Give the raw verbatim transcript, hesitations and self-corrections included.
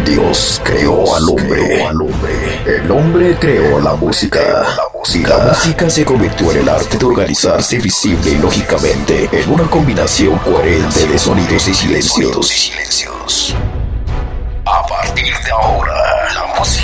Dios creó al hombre. El hombre creó la música. Y la música se convirtió en el arte de organizarse visible y lógicamente en una combinación coherente de sonidos y silencios. A partir de ahora, la música